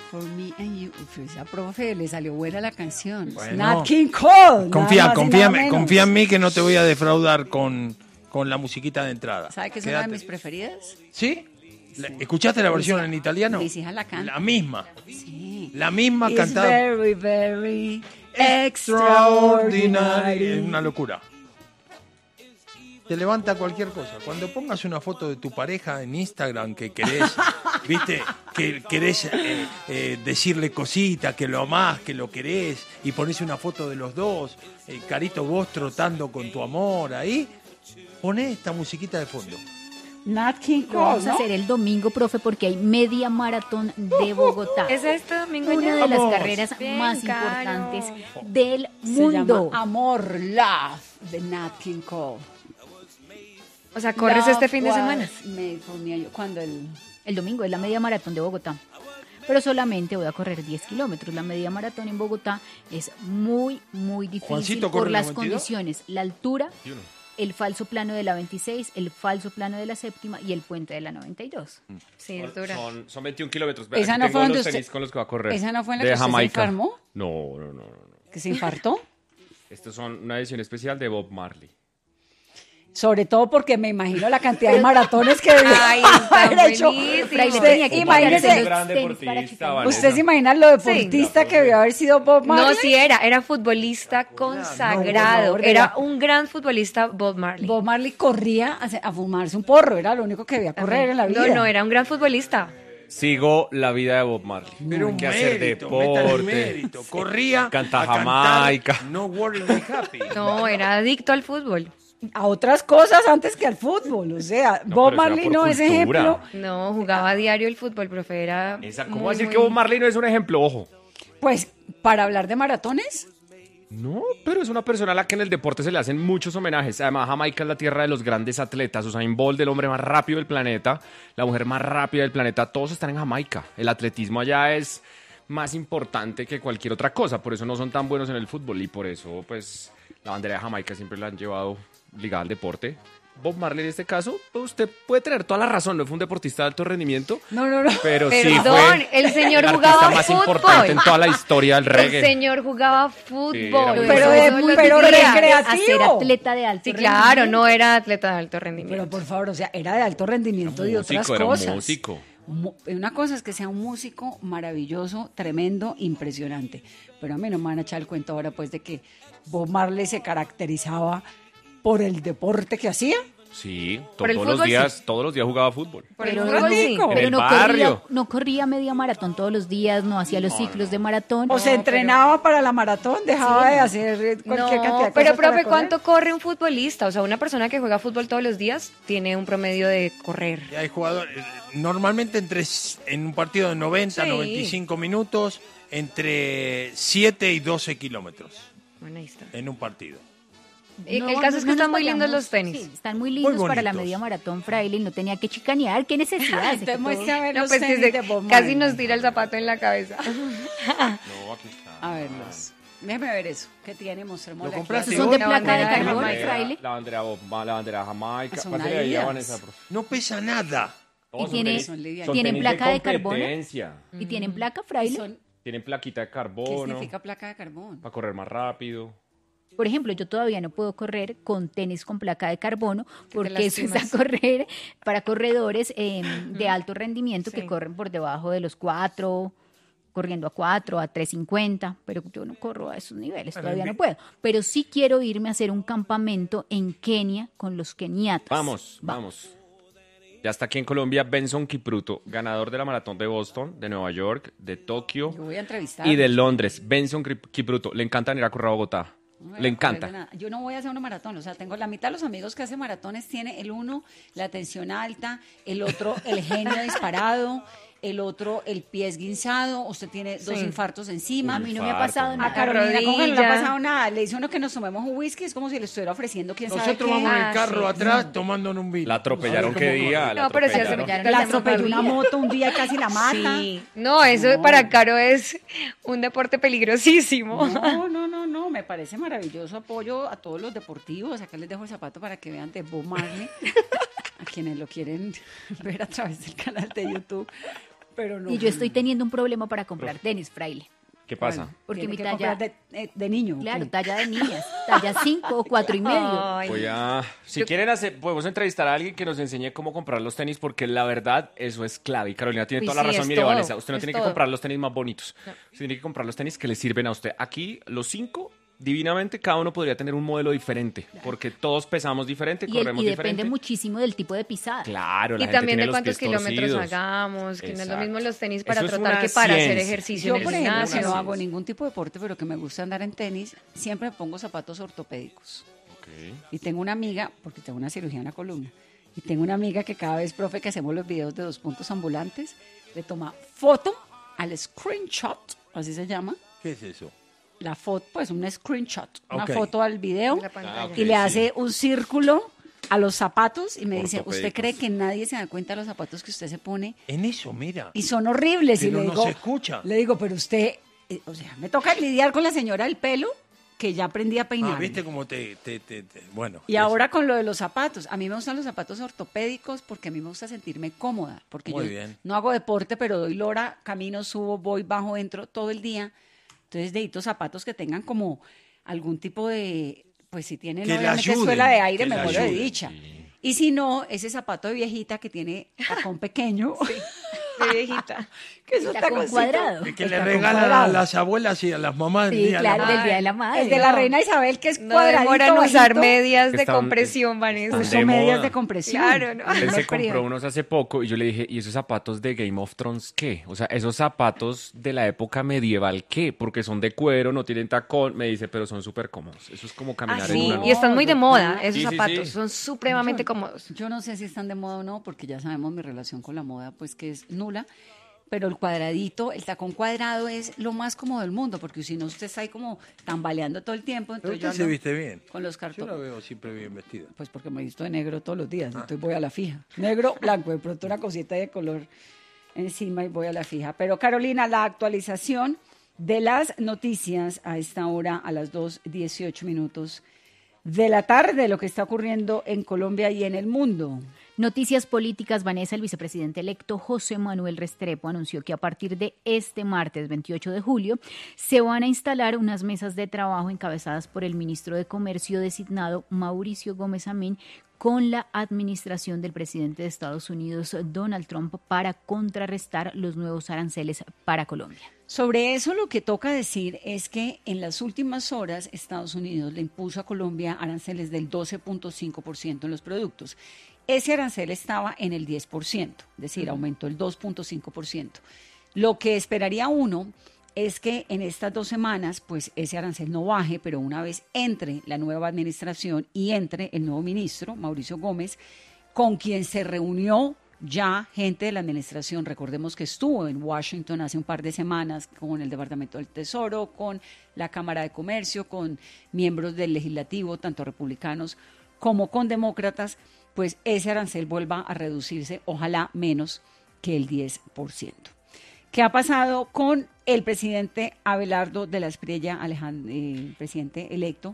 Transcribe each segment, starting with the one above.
For me and you. Uf, esa profe, le salió buena la canción. Bueno. Nat King Cole. Confía en mí que no te voy a defraudar con la musiquita de entrada. ¿Sabe que es una de mis preferidas? ¿Sí? ¿Escuchaste la versión en italiano? Mis hijas la cantan. La misma. Sí. La misma It's cantada. very, very extraordinary. Es una locura. Te levanta cualquier cosa. Cuando pongas una foto de tu pareja en Instagram que querés, viste, que querés decirle cositas, que lo amás, que lo querés, y pones una foto de los dos, Carito, vos trotando con tu amor ahí, poné esta musiquita de fondo. Nat King Lo vamos Cole, a ¿no? hacer el domingo, profe, porque hay media maratón de Bogotá. ¿Es este domingo Una ya? de las Vamos. carreras Bien, más Caro. importantes del Se mundo. llama Amor, Love, de Nat King Cole. O sea, ¿corres Love este fin de was semana? made for me and you. ¿Cuándo el...? El domingo es la media maratón de Bogotá. Pero solamente voy a correr 10 kilómetros. La media maratón en Bogotá es muy, muy difícil Juancito por corre las 92. condiciones. La altura, el falso plano de la 26, el falso plano de la séptima y el puente de la 92. Sí, es dura. Son 21 kilómetros. Esa Aquí no tengo fue donde los usted- tenis con los que va a correr. ¿Esa no fue en la de que usted se Jamaica. enfermó? No. ¿Que se infartó? Estos son una edición especial de Bob Marley. Sobre todo porque me imagino la cantidad de maratones que debió Ay, está haber hecho. buenísimo. Fraile Usted tenía que imagínese- quitarse Un los gran tenis deportista, para quitar- Vanessa. ¿Usted se imagina lo deportista que debió haber sido Bob Marley? No, sí era futbolista consagrado. no, Era un gran futbolista Bob Marley. Bob Marley corría a fumarse un porro, era lo único que debía correr en la vida. No, era un gran futbolista. Sigo la vida de Bob Marley. Pero un que hacer mérito, métale deporte. mérito. Corría Canta a cantar Jamaica. No Worry Be Happy. No, era adicto al fútbol. A otras cosas antes que al fútbol, o sea, No, Bob pero eso era Marley por no es cultura. ejemplo. No, jugaba a diario el fútbol, profe. Era ¿Cómo muy, decir muy- que Bob Marley no es un ejemplo? Ojo. Pues para hablar de maratones, No, pero es una persona a la que en el deporte se le hacen muchos homenajes. Además, Jamaica es la tierra de los grandes atletas. Usain Bolt, el hombre más rápido del planeta, la mujer más rápida del planeta, todos están en Jamaica. El atletismo allá es más importante que cualquier otra cosa. Por eso no son tan buenos en el fútbol y por eso, pues, la bandera de Jamaica siempre la han llevado ligada al deporte. Bob Marley en este caso, pues, usted puede tener toda la razón, no fue un deportista de alto rendimiento, no. pero sí Perdón, fue el señor el jugaba artista más importante en fútbol. toda la historia del El reggae. señor jugaba Sí, era fútbol. muy Pero bueno. de- Eso lo pero diría. recreativo. A ser atleta de alto Sí, claro, rendimiento. no era atleta de alto pero rendimiento. por favor, o sea, era de alto rendimiento y otras Era un cosas. músico. Una cosa es que sea un músico maravilloso, tremendo, impresionante. Pero a mí no me van a echar el cuento ahora, pues, de que Bob Marley se caracterizaba por el deporte que hacía. Sí, Por el todos los fútbol, días, sí. todos los días jugaba fútbol. Por el Pero fútbol, no, sí. En pero el no barrio. corría media maratón todos los días, no hacía los ciclos de maratón. O se entrenaba para la maratón, dejaba de hacer cualquier cantidad de No, cosas. pero para profe, correr. ¿cuánto corre un futbolista? O sea, una persona que juega fútbol todos los días tiene un promedio de correr. Y hay jugadores, normalmente en un partido de 90, Sí. 95 minutos, entre 7 y 12 kilómetros Bueno, ahí está. en un partido. El No, caso es que no están nos muy lindos vayamos. los tenis. Sí, están muy lindos para la bonitos. media maratón, Fraile, y no tenía que chicanear. ¿Qué necesidad? Entonces De que muestre a ver No, los pues tenis desde- de Bob casi Marley. nos tira el zapato en la cabeza. No, aquí está. A verlos. Déjeme ver eso. ¿Qué tiene? Mostrémosle ¿Lo aquí. compraste ¿Son de La placa de bandera de carbón, Jamaica. Fraile? La bandera Bob, la bandera Jamaica. Son Pásale ahí a Adidas. Vanessa, profe. No pesa nada. Todos son tiene- tenis- son livianos. son ¿Tienen tenis placa de carbono? competencia. ¿Y tienen placa, Fraile? Son- Tienen plaquita de ¿Qué carbono significa placa de carbón? para correr más rápido. Por ejemplo, yo todavía no puedo correr con tenis con placa de carbono porque eso es lastimas. a correr para corredores de alto rendimiento que Sí. corren por debajo de los 4, corriendo a 4, a 3:50, pero yo no corro a esos niveles, todavía no puedo. Pero sí quiero irme a hacer un campamento en Kenia con los keniatas. Vamos. Ya está aquí en Colombia Benson Kipruto, ganador de la maratón de Boston, de Nueva York, de Tokio Yo voy a entrevistar. y de Londres. Benson Kipruto, le encanta ir a correr a Bogotá. No me Le voy a correr de encanta. nada. Yo no voy a hacer una maratón, o sea, tengo la mitad de los amigos que hacen maratones tiene el uno la tensión alta, el otro el genio disparado, el otro el pie esguinzado, usted tiene dos Sí. infartos encima. A mí no me ha Infarto. pasado A nada. Carolina, ¿cómo que no le ha rodilla. pasado nada? Le dice uno que nos tomemos un whisky, es como si le estuviera ofreciendo quién sabe Nosotros qué. vamos en Ah, el carro sí. atrás tomando un vino. La atropellaron ¿Sabe qué cómo día. corre? La No, pero sí atropellaron. atropellaron. La atropelló una moto un día y casi la mata. Sí. No, eso No. para Caro es un deporte peligrosísimo. No, me parece maravilloso. Apoyo a todos los deportivos. Acá les dejo el zapato para que vean de Bob Marley. A quienes lo quieren ver a través del canal de YouTube. Pero no. Y yo estoy teniendo un problema para comprar tenis, fraile. ¿Qué pasa? Porque Tiene mi que talla, comprar de niño. claro, ¿ok? talla de niñas, talla 5 o 4,5. Ay, Si quieren hacer, podemos entrevistar a alguien que nos enseñe cómo comprar los tenis, porque la verdad, eso es clave. Y Carolina tiene Uy, toda la sí, razón. es Mire, todo, Vanessa, usted no es tiene que todo. comprar los tenis más bonitos. Usted tiene que comprar los tenis que le sirven a usted. Aquí, los 5, divinamente, cada uno podría tener un modelo diferente, porque todos pesamos diferente, Y, corremos y diferente. depende muchísimo del tipo de pisada. Claro, la y gente también tiene de los cuántos pies kilómetros torcidos. hagamos, que no es lo Exacto. mismo los tenis para Eso es trotar una que para hacer ciencia. ejercicio Yo, en el por ejemplo, que gimnasio. no Una hago ciencia. ningún tipo de deporte, pero que me gusta andar en tenis, siempre me pongo zapatos ortopédicos. Ok. Y tengo una amiga, porque tengo una cirugía en la columna, y tengo una amiga que cada vez, profe, que hacemos los videos de 2 puntos ambulantes, le toma foto al screenshot, así se llama, ¿Qué es eso? la foto, pues un screenshot, una Ok. foto al video, En la pantalla. ok. y le sí. hace un círculo a los zapatos y me dice, ¿usted Ortopédicos. cree que nadie se da cuenta de los zapatos que usted se pone? En eso, mira. Y son horribles. Y Pero le no digo, se escucha. Le digo, pero usted, o sea, me toca lidiar con la señora del pelo, que ya aprendí a peinar. ¿Viste cómo bueno. Y ahora con lo de los zapatos. A mí me gustan los zapatos ortopédicos porque a mí me gusta sentirme cómoda. Porque Muy yo bien. no hago deporte, pero doy lora, camino, subo, voy, bajo, entro todo el día. Entonces necesito zapatos que tengan como algún tipo de, pues si tienen Que le obviamente ayuden, suela de aire, que me le muero de ayuden, dicha. Y si no, ese zapato de viejita que tiene tacón pequeño, De viejita. que es un Tacón taconcito. cuadrado. Es que El le tacón regalan a cuadrado. las abuelas y a las mamás. Sí, el día de la claro, madre. del Día de la Madre. El de la No. reina Isabel, que es No cuadradito, demoran usar bajito. medias de Están- compresión, Vanessa. están Son medias moda. de compresión. Claro, ¿no? A mí Él me se compró privan. unos hace poco y yo le dije, ¿y esos zapatos de Game of Thrones qué? O sea, esos zapatos de la época medieval ¿qué? Porque son de cuero, no tienen tacón. Me dice, pero son súper cómodos. Eso es como caminar Ah, sí, en una. y están muy de moda No, esos sí, sí, zapatos. sí. Son supremamente cómodos. Yo no sé si están de moda o no, porque ya sabemos mi relación con la moda, pues que es nula. Pero el cuadradito, el tacón cuadrado es lo más cómodo del mundo, porque si no usted está ahí como tambaleando todo el tiempo. Pero Entonces usted yo se ando viste bien. con los Yo cartones. la veo siempre bien vestida. Pues porque me visto de negro todos los días, Ah. entonces voy a la fija. Negro, blanco, de pronto una cosita de color encima y voy a la fija. Pero Carolina, la actualización de las noticias a esta hora, a las 2:18 de la tarde, lo que está ocurriendo en Colombia y en el mundo. Noticias políticas. Vanessa, el vicepresidente electo José Manuel Restrepo anunció que a partir de este martes 28 de julio se van a instalar unas mesas de trabajo encabezadas por el ministro de Comercio designado Mauricio Gómez Amín con la administración del presidente de Estados Unidos Donald Trump para contrarrestar los nuevos aranceles para Colombia. Sobre eso lo que toca decir es que en las últimas horas Estados Unidos le impuso a Colombia aranceles del 12.5% en los productos. Ese arancel estaba en el 10%, es decir, aumentó el 2.5%. Lo que esperaría uno es que en estas 2 semanas, pues ese arancel no baje, pero una vez entre la nueva administración y entre el nuevo ministro, Mauricio Gómez, con quien se reunió ya gente de la administración. Recordemos que estuvo en Washington hace un par de semanas con el Departamento del Tesoro, con la Cámara de Comercio, con miembros del legislativo, tanto republicanos como con demócratas, pues ese arancel vuelva a reducirse, ojalá menos que el 10%. ¿Qué ha pasado con el presidente Abelardo de la Espriella, presidente electo,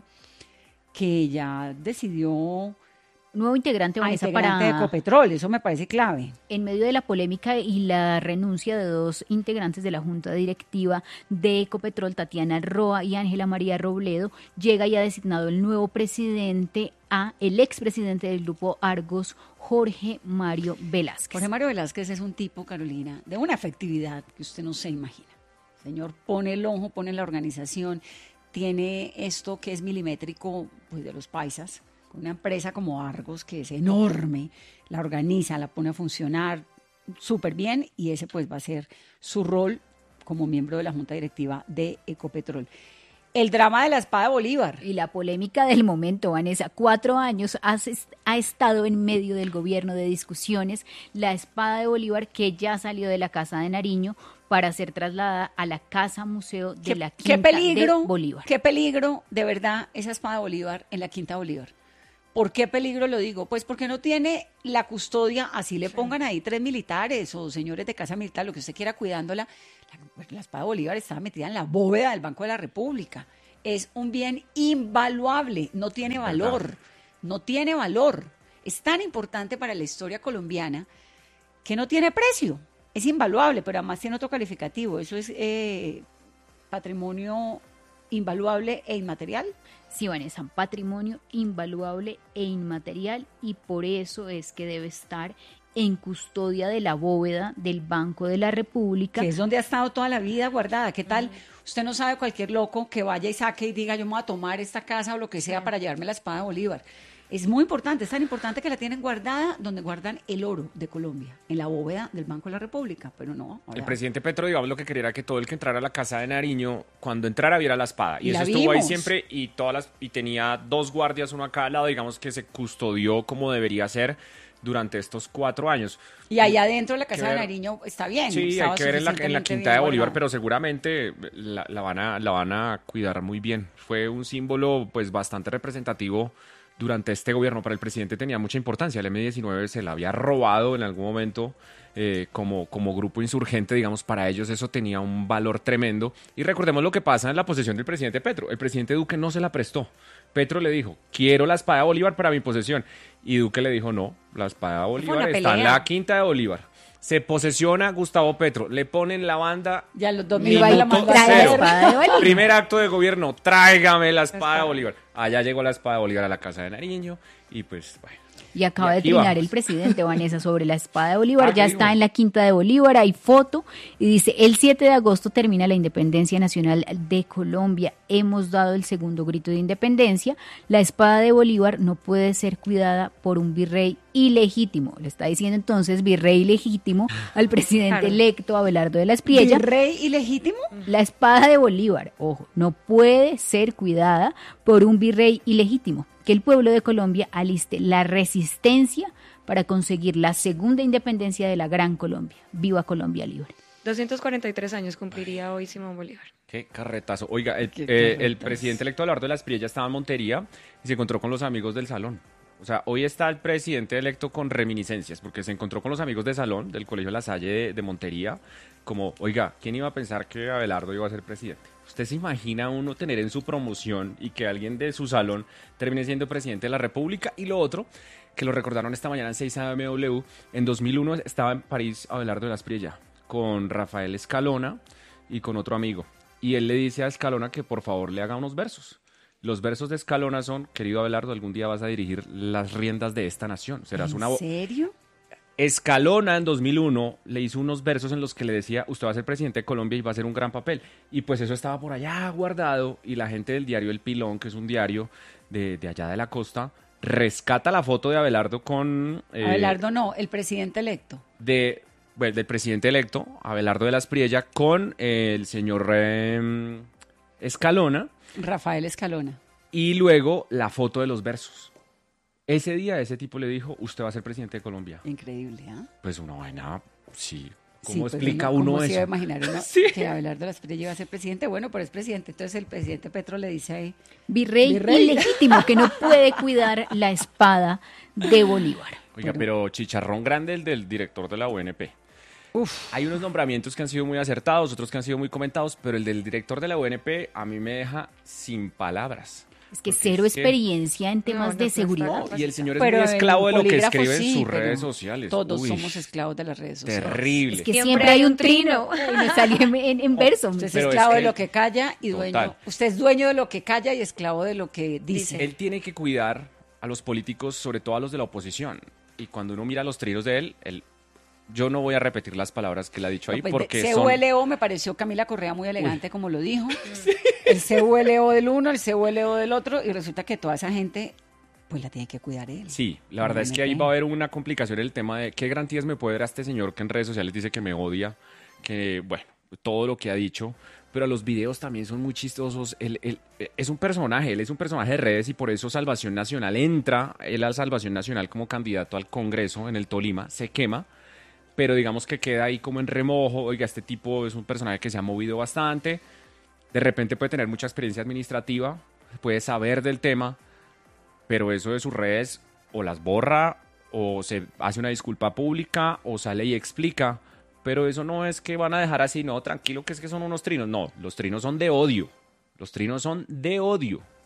que ya decidió Nuevo integrante, a Vanessa, integrante de para Ecopetrol? Eso me parece clave. en medio de la polémica y la renuncia de 2 integrantes de la Junta Directiva de Ecopetrol, Tatiana Roa y Ángela María Robledo, llega ya designado el nuevo presidente a el expresidente del Grupo Argos, Jorge Mario Velázquez. Jorge Mario Velázquez es un tipo, Carolina, de una efectividad que usted no se imagina. El señor pone el ojo, pone la organización, tiene esto que es milimétrico, pues de los paisas, con una empresa como Argos, que es enorme, la organiza, la pone a funcionar súper bien, y ese pues va a ser su rol como miembro de la Junta Directiva de Ecopetrol. El drama de la espada de Bolívar. Y la polémica del momento, Vanessa, 4 años ha estado en medio del gobierno de discusiones la espada de Bolívar, que ya salió de la Casa de Nariño para ser trasladada a la Casa Museo de la Quinta de Bolívar. Qué peligro, de verdad, esa espada de Bolívar en la Quinta Bolívar. ¿Por qué peligro lo digo? Pues porque no tiene la custodia, así le pongan ahí 3 militares o señores de casa militar, lo que usted quiera cuidándola. La espada de Bolívar estaba metida en la bóveda del Banco de la República. Es un bien invaluable, no tiene valor, no tiene valor. Es tan importante para la historia colombiana que no tiene precio. es invaluable, pero además tiene otro calificativo. Eso es patrimonio invaluable e inmaterial. Sí, Vanessa, patrimonio invaluable e inmaterial, y por eso es que debe estar en custodia de la bóveda del Banco de la República. Que es donde ha estado toda la vida guardada. ¿Qué tal? Usted no sabe, cualquier loco que vaya y saque y diga, yo me voy a tomar esta casa o lo que sea para llevarme la espada de Bolívar. Es muy importante, es tan importante que la tienen guardada donde guardan el oro de Colombia, en la bóveda del Banco de la República, pero no. Ahora, El presidente Petro, digamos, lo que quería era que todo el que entrara a la casa de Nariño, cuando entrara, viera la espada. Y Y eso la estuvo ahí vimos. siempre, y tenía 2 guardias, uno a cada lado, digamos, que se custodió como debería ser durante estos 4 años. y allá adentro de la Casa que de ver. Nariño está bien. Sí, hay estaba que ver en la suficientemente Quinta bien de Bolívar, guardado. pero seguramente la van a cuidar muy bien. Fue un símbolo pues bastante representativo durante este gobierno. Para el presidente tenía mucha importancia. El M-19 se la había robado en algún momento como grupo insurgente, digamos, para ellos eso tenía un valor tremendo. Y recordemos lo que pasa en la posesión del presidente Petro. El presidente Duque no se la prestó. Petro le dijo, quiero la espada de Bolívar para mi posesión. Y Duque le dijo, no, la espada de Bolívar una está en pelea. la Quinta de Bolívar. Se posesiona Gustavo Petro, le ponen la banda. Ya los Iba 2000 y la Minuto mandó a trae la cero. hacer. espada de Bolívar. Primer acto de gobierno, tráigame la espada de Bolívar. Allá llegó la espada de Bolívar a la casa de Nariño y pues, bueno. Y acaba Y de aquí trinar vamos. el presidente, Vanessa, sobre la espada de Bolívar. Ya ¿qué está dijo? en la Quinta de Bolívar, hay foto y dice, el 7 de agosto termina la independencia nacional de Colombia. Hemos dado el segundo grito de independencia. La espada de Bolívar no puede ser cuidada por un virrey ilegítimo. Le está diciendo entonces virrey ilegítimo al presidente Claro. electo Abelardo de la Espriella. ¿Virrey ilegítimo? La espada de Bolívar, ojo, no puede ser cuidada por un virrey ilegítimo. Que el pueblo de Colombia aliste la resistencia para conseguir la segunda independencia de la Gran Colombia. Viva Colombia libre. 243 años cumpliría hoy Simón Bolívar. Qué carretazo. Oiga, el carretazo. presidente electo Abelardo de la Espriella estaba en Montería y se encontró con los amigos del salón. O sea, hoy está el presidente electo con reminiscencias, porque se encontró con los amigos de salón del Colegio La Salle de Montería, como, oiga, ¿quién iba a pensar que Abelardo iba a ser presidente? ¿Usted se imagina uno tener en su promoción y que alguien de su salón termine siendo presidente de la República? Y lo otro, que lo recordaron esta mañana en 6 AMW, en 2001 estaba en París Abelardo de la Espriella con Rafael Escalona y con otro amigo. Y él le dice a Escalona que por favor le haga unos versos. Los versos de Escalona son, querido Abelardo, algún día vas a dirigir las riendas de esta nación. Serás una ¿En serio? Escalona en 2001 le hizo unos versos en los que le decía, usted va a ser presidente de Colombia y va a hacer un gran papel. Y pues eso estaba por allá guardado y la gente del diario El Pilón, que es un diario de allá de la costa, rescata la foto de Abelardo con... Abelardo no, el presidente electo. del presidente electo, Abelardo de la Espriella, con el señor Escalona Rafael Escalona. y luego la foto de los versos. Ese día ese tipo le dijo, usted va a ser presidente de Colombia. Increíble, ¿ah? Pues una vaina, sí. Sí, ¿Cómo pues explica ¿cómo uno se iba a eso? imaginar uno Sí. que Abelardo de la Espriella iba a ser presidente? Bueno, pero es presidente. Entonces el presidente Petro le dice ahí, Virrey Virrey. ilegítimo que no puede cuidar la espada de Bolívar. Oiga, pero chicharrón grande el del director de la UNP. Hay unos nombramientos que han sido muy acertados, otros que han sido muy comentados, pero el del director de la UNP a mí me deja sin palabras. Es que Porque cero es que- experiencia en temas No, de no seguridad. Y el señor es pero muy esclavo de en lo que polígrafo escribe en sí, sus pero redes sociales. Todos Uy, somos esclavos de las redes sociales. terrible. Es que Siempre siempre hay hay un un trino. trino. Y me salió en verso. Usted es Pero esclavo es de que- lo que calla y dueño. Total. Usted es dueño de lo que calla y esclavo de lo que dice. Él tiene que cuidar a los políticos, sobre todo a los de la oposición. Y cuando uno mira los trinos de él, yo no voy a repetir las palabras que él ha dicho ahí No, pues, porque de son... CULO me pareció Camila Correa muy elegante como lo dijo. El CULO del uno, el CULO del otro, y resulta que toda esa gente, pues la tiene que cuidar él. Sí, la verdad es que ahí va a haber una complicación el tema de qué garantías me puede dar a este señor que en redes sociales dice que me odia, que, bueno, todo lo que ha dicho, pero los videos también son muy chistosos. Él es un personaje, él es un personaje de redes y por eso Salvación Nacional entra, él a Salvación Nacional como candidato al Congreso en el Tolima, se quema, pero digamos que queda ahí como en remojo. Oiga, este tipo es un personaje que se ha movido bastante, de repente puede tener mucha experiencia administrativa, puede saber del tema, pero eso de sus redes o las borra o se hace una disculpa pública o sale y explica, pero eso no es que van a dejar así, no, tranquilo, que es que son unos trinos, no, los trinos son de odio, los trinos son de odio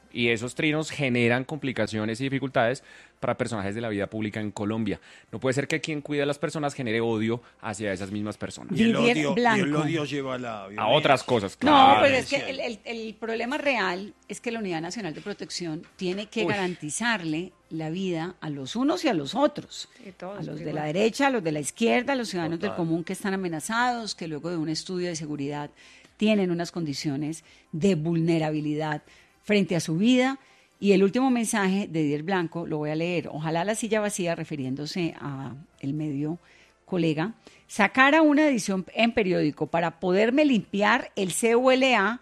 Y esos trinos generan complicaciones y dificultades para personajes de la vida pública en Colombia. No puede ser que quien cuida a las personas genere odio hacia esas mismas personas. Y el Didier odio, Blanco. lleva a la A violencia. otras cosas, No, claro. pero es que el problema real es que la Unidad Nacional de Protección tiene que garantizarle la vida a los unos y a los otros, Sí, todos, a los por de igual. la derecha, a los de la izquierda, a los ciudadanos del Total. común que están amenazados, que luego de un estudio de seguridad tienen unas condiciones de vulnerabilidad frente a su vida. Y el último mensaje de Didier Blanco lo voy a leer. Ojalá la silla vacía, refiriéndose a el medio colega, sacara una edición en periódico para poderme limpiar el CULA,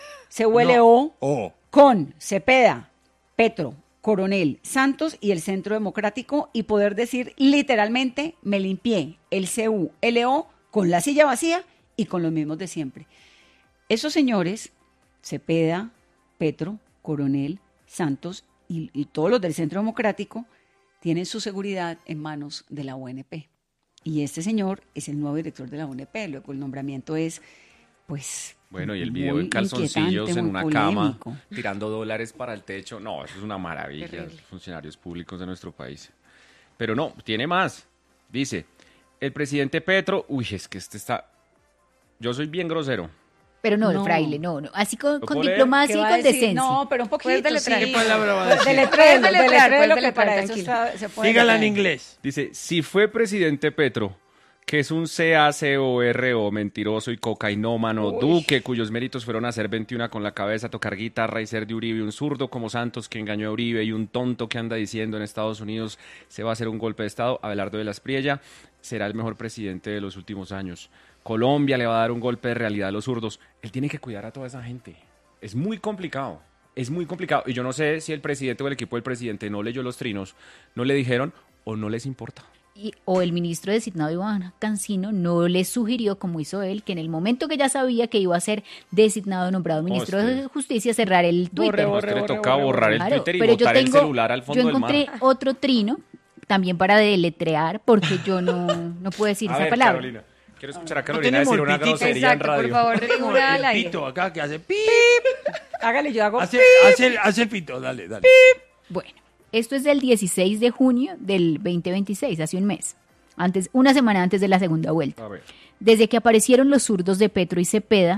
CULO, con Cepeda, Petro, Coronel, Santos y el Centro Democrático y poder decir literalmente me limpié el CULO con la silla vacía y con los mismos de siempre. Esos señores, Cepeda, Petro, Coronel, Santos y todos los del Centro Democrático tienen su seguridad en manos de la ONP. Y este señor es el nuevo director de la ONP. Luego el nombramiento es, pues, Bueno, y el muy video en calzoncillos inquietante, en muy una polémico. cama, tirando dólares para el techo. No, eso es una maravilla, Terrible. los funcionarios públicos de nuestro país. Pero no, tiene más. Dice, el presidente Petro, uy, es que este está... Yo soy bien grosero. Pero no, No. el fraile, no. Así con puedo leer? diplomacia ¿Qué y va a con decir? decencia. No, pero un poquito, Puedes deletrear. sí. ¿Qué palabra va a decir? Deletrelo, Puedes deletrear, deletrelo, que puedes para deletrear, eso tranquilo. se puede Dígala en deletrear. inglés. Dice, si fue presidente Petro, que es un CACORO, mentiroso y cocainómano, Duque, cuyos méritos fueron hacer 21 con la cabeza, tocar guitarra y ser de Uribe, un zurdo como Santos que engañó a Uribe y un tonto que anda diciendo en Estados Unidos se va a hacer un golpe de Estado, Abelardo de la Espriella será el mejor presidente de los últimos años. Colombia le va a dar un golpe de realidad a los zurdos. Él tiene que cuidar a toda esa gente. Es muy complicado. Es muy complicado. Y yo no sé si el presidente o el equipo del presidente no leyó los trinos, no le dijeron o no les importa. O el ministro designado Iván Cancino no le sugirió, como hizo él, que en el momento que ya sabía que iba a ser designado, nombrado ministro de Justicia, cerrar el Twitter. A usted le toca borrar el Claro, Twitter y pero yo botar el tengo- celular al fondo yo del mar. encontré otro trino también para deletrear, porque yo no puedo decir A esa ver, palabra. Carolina. Quiero escuchar a Carolina tenemos decir el una pitito? grosería en Exacto, radio. por favor, diga Como una al el aire. pito acá que hace pip. Hágale, yo hago Hace el pito, dale. Bueno, esto es del 16 de junio del 2026, hace un mes. Una semana antes de la segunda vuelta. A ver. Desde que aparecieron los zurdos de Petro y Cepeda,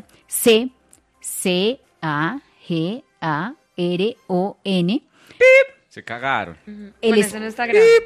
CAGARON, Se cagaron. el, Bueno, es- eso no está grave.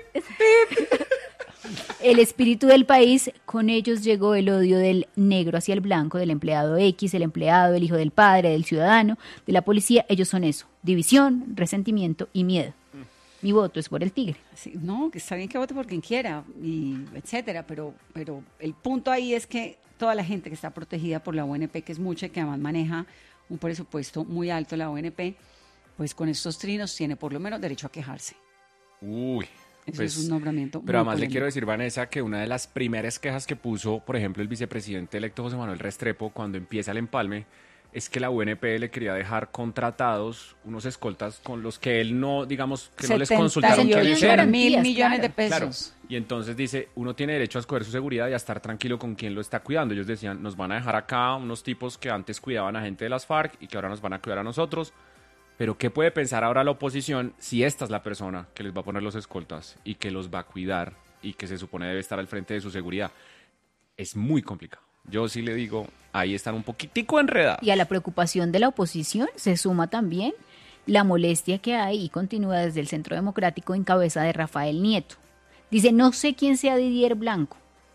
el espíritu del país, con ellos llegó el odio del negro hacia el blanco, del empleado X, el empleado, el hijo del padre, del ciudadano, de la policía. Ellos son eso, división, resentimiento y miedo. Mi voto es por el tigre. Sí, no, que está bien que vote por quien quiera, y etcétera, pero el punto ahí es que toda la gente que está protegida por la ONP, que es mucha y que además maneja un presupuesto muy alto la ONP, pues con estos trinos tiene por lo menos derecho a quejarse. Uy. Eso pues, es un nombramiento Pero muy además le polémico. quiero decir, Vanessa, que una de las primeras quejas que puso, por ejemplo, el vicepresidente electo José Manuel Restrepo cuando empieza el empalme, es que la UNP le quería dejar contratados unos escoltas con los que él no, digamos, que no les consultaron qué 78 hicieran. mil Garantías, millones de claro. pesos. Claro. Y entonces dice, uno tiene derecho a escoger su seguridad y a estar tranquilo con quien lo está cuidando. Ellos decían, nos van a dejar acá unos tipos que antes cuidaban a gente de las FARC y que ahora nos van a cuidar a nosotros. Pero ¿qué puede pensar ahora la oposición si esta es la persona que les va a poner los escoltas y que los va a cuidar y que se supone debe estar al frente de su seguridad? Es muy complicado. Yo sí le digo, ahí están un poquitico enredados. Y a la preocupación de la oposición se suma también la molestia que hay y continúa desde el Centro Democrático en cabeza de Rafael Nieto. Dice, no sé quién sea Didier Blanco,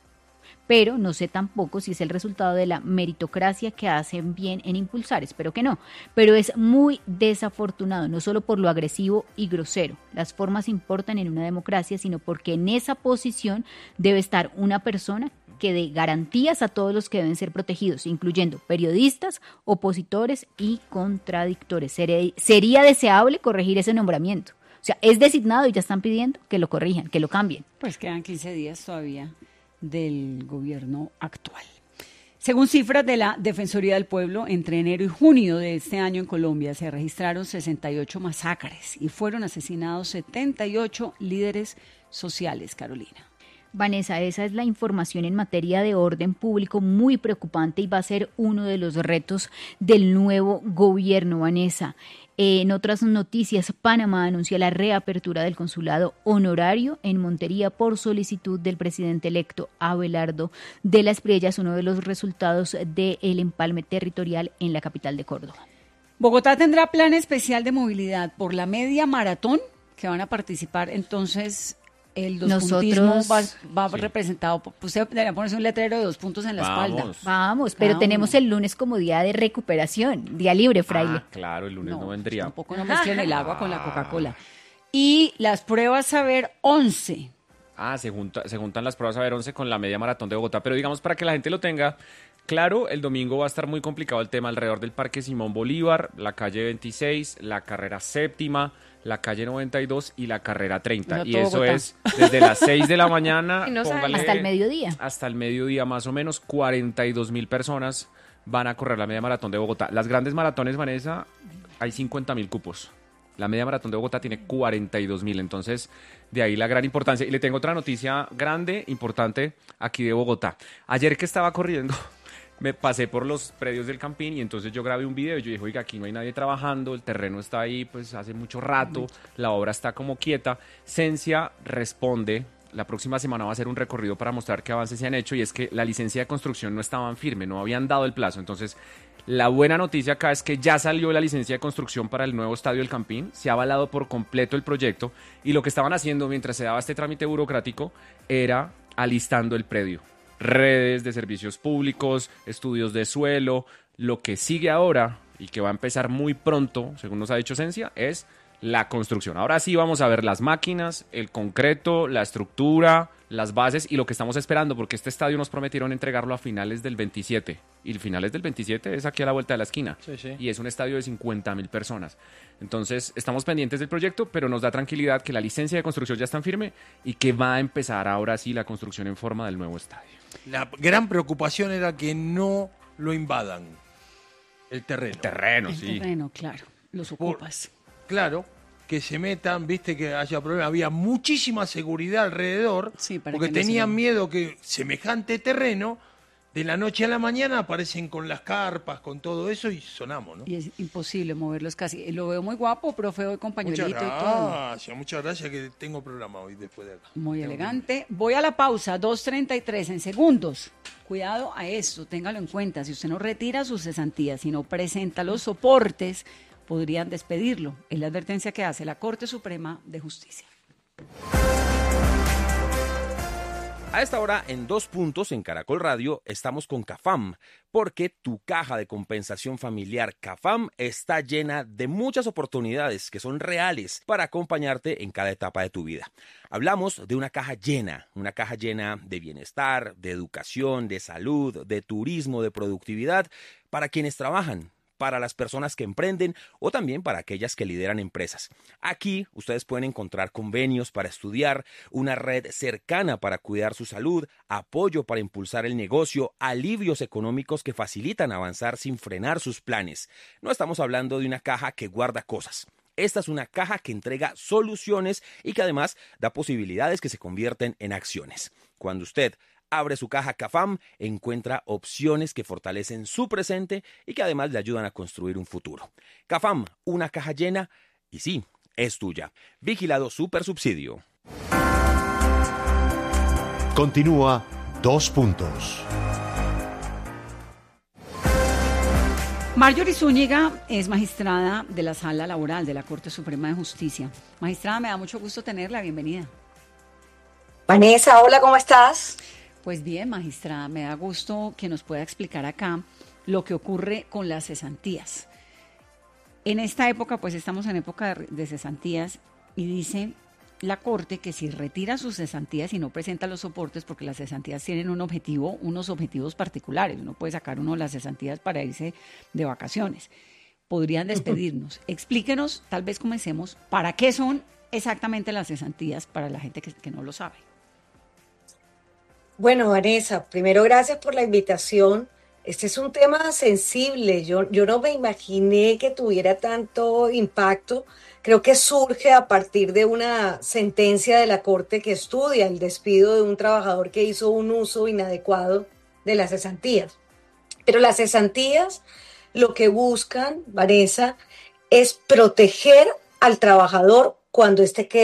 pero no sé tampoco si es el resultado de la meritocracia que hacen bien en impulsar, espero que no, pero es muy desafortunado, no solo por lo agresivo y grosero, las formas importan en una democracia, sino porque en esa posición debe estar una persona que dé garantías a todos los que deben ser protegidos, incluyendo periodistas, opositores y contradictores. Sería deseable corregir ese nombramiento. O sea, es designado y ya están pidiendo que lo corrijan, que lo cambien. Pues quedan 15 días todavía del gobierno actual. Según cifras de la Defensoría del Pueblo, entre enero y junio de este año en Colombia se registraron 68 masacres y fueron asesinados 78 líderes sociales, Carolina. Vanessa, esa es la información en materia de orden público muy preocupante y va a ser uno de los retos del nuevo gobierno, Vanessa. En otras noticias, Panamá anuncia la reapertura del consulado honorario en Montería por solicitud del presidente electo Abelardo de la Espriella. Es uno de los resultados del empalme territorial en la capital de Córdoba. Bogotá tendrá plan especial de movilidad por la media maratón que van a participar entonces. El dospuntismo va representado, usted debería ponerse un letrero de 2 puntos en la espalda. Vamos, pero tenemos el lunes como día de recuperación, día libre, fraile. Claro, el lunes no vendría. Tampoco no mezclen el agua con la Coca-Cola. Y las pruebas Saber 11. Se juntan las pruebas Saber 11 con la media maratón de Bogotá, pero digamos para que la gente lo tenga claro, el domingo va a estar muy complicado el tema alrededor del Parque Simón Bolívar, la calle 26, la carrera séptima, la calle 92 y la carrera 30. Y eso Bogotá. Es desde las 6 de la mañana hasta el mediodía. Hasta el mediodía más o menos, 42,000 personas van a correr la media maratón de Bogotá. Las grandes maratones, Vanessa, hay 50,000 cupos. La media maratón de Bogotá tiene 42,000, entonces de ahí la gran importancia. Y le tengo otra noticia grande, importante, aquí de Bogotá. Ayer que estaba corriendo, me pasé por los predios del Campín y entonces yo grabé un video y yo dije, oiga, aquí no hay nadie trabajando, el terreno está ahí pues hace mucho rato, la obra está como quieta. Cencia responde, la próxima semana va a hacer un recorrido para mostrar qué avances se han hecho y es que la licencia de construcción no estaban firme, no habían dado el plazo. Entonces, la buena noticia acá es que ya salió la licencia de construcción para el nuevo estadio del Campín, se ha avalado por completo el proyecto y lo que estaban haciendo mientras se daba este trámite burocrático era alistando el predio. Redes de servicios públicos, estudios de suelo. Lo que sigue ahora y que va a empezar muy pronto, según nos ha dicho Cencia, es la construcción. Ahora sí vamos a ver las máquinas, el concreto, la estructura, las bases y lo que estamos esperando, porque este estadio nos prometieron entregarlo a finales del 27. Y el finales del 27 es aquí a la vuelta de la esquina. Sí. Y es un estadio de 50,000 personas. Entonces, estamos pendientes del proyecto, pero nos da tranquilidad que la licencia de construcción ya está en firme y que va a empezar ahora sí la construcción en forma del nuevo estadio. La gran preocupación era que no lo invadan, el terreno. El terreno, sí. El terreno, claro. Los ocupas. Claro, que se metan, viste que haya problemas. Había muchísima seguridad alrededor, porque tenían miedo que semejante terreno, de la noche a la mañana aparecen con las carpas, con todo eso y sonamos, ¿no? Y es imposible moverlos casi. Lo veo muy guapo, profe, hoy con pañuelito y todo. Muchas gracias que tengo programa hoy después de acá. Muy elegante. Voy a la pausa, 2:33 en segundos. Cuidado a esto, téngalo en cuenta. Si usted no retira sus cesantías, si no presenta los soportes, podrían despedirlo. Es la advertencia que hace la Corte Suprema de Justicia. A esta hora, en 2 puntos en Caracol Radio, estamos con CAFAM, porque tu caja de compensación familiar CAFAM está llena de muchas oportunidades que son reales para acompañarte en cada etapa de tu vida. Hablamos de una caja llena de bienestar, de educación, de salud, de turismo, de productividad, para quienes trabajan, para las personas que emprenden o también para aquellas que lideran empresas. Aquí ustedes pueden encontrar convenios para estudiar, una red cercana para cuidar su salud, apoyo para impulsar el negocio, alivios económicos que facilitan avanzar sin frenar sus planes. No estamos hablando de una caja que guarda cosas. Esta es una caja que entrega soluciones y que además da posibilidades que se convierten en acciones. Cuando usted abre su caja CAFAM, encuentra opciones que fortalecen su presente y que además le ayudan a construir un futuro. CAFAM, una caja llena y sí, es tuya. Vigilado Supersubsidio. Continúa 2 puntos. Marjorie Zúñiga es magistrada de la Sala Laboral de la Corte Suprema de Justicia. Magistrada, me da mucho gusto tenerla. Bienvenida. Vanessa, hola, ¿cómo estás? Pues bien, magistrada, me da gusto que nos pueda explicar acá lo que ocurre con las cesantías. En esta época, pues estamos en época de cesantías y dice la Corte que si retira sus cesantías y no presenta los soportes, porque las cesantías tienen unos objetivos particulares, uno puede sacar uno de las cesantías para irse de vacaciones, podrían despedirnos. Explíquenos, tal vez comencemos, ¿para qué son exactamente las cesantías para la gente que no lo sabe? Bueno, Vanessa, primero gracias por la invitación. Este es un tema sensible. Yo no me imaginé que tuviera tanto impacto. Creo que surge a partir de una sentencia de la Corte que estudia el despido de un trabajador que hizo un uso inadecuado de las cesantías. Pero las cesantías lo que buscan, Vanessa, es proteger al trabajador cuando éste quede